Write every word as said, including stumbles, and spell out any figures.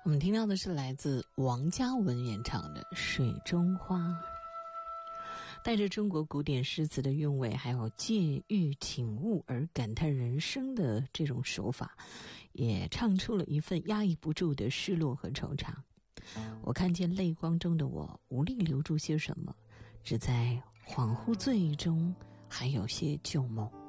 我们听到的是来自王嘉文演唱的《水中花》，带着中国古典诗词的韵味，还有借喻景物而感叹人生的这种手法，也唱出了一份压抑不住的失落和惆怅。我看见泪光中的我，无力留住些什么，只在恍惚醉意中还有些旧梦。